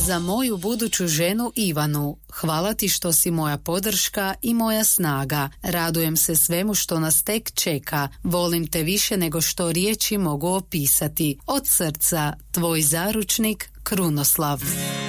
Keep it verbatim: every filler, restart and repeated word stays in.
Za moju buduću ženu Ivanu, hvala ti što si moja podrška i moja snaga. Radujem se svemu što nas tek čeka. Volim te više nego što riječi mogu opisati. Od srca, tvoj zaručnik Krunoslav.